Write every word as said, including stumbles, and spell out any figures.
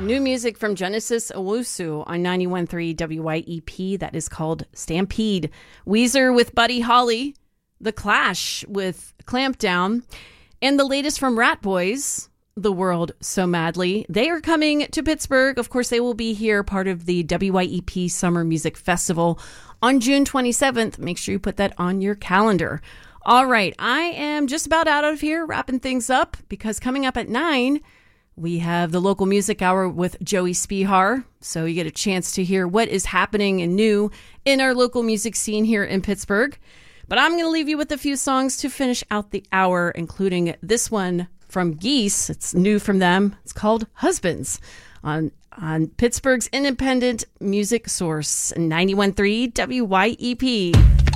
New music from Genesis Owusu on ninety-one point three W Y E P. That is called Stampede. Weezer with Buddy Holly. The Clash with Clampdown. And the latest from Rat Boys, The World So Madly. They are coming to Pittsburgh. Of course, they will be here, part of the W Y E P Summer Music Festival on June twenty-seventh. Make sure you put that on your calendar. All right, I am just about out of here, wrapping things up, because coming up at nine, we have the local music hour with Joey Spihar. So you get a chance to hear what is happening and new in our local music scene here in Pittsburgh. But I'm going to leave you with a few songs to finish out the hour, including this one from Geese. It's new from them. It's called Husbands on, on Pittsburgh's independent music source, ninety-one point three W Y E P.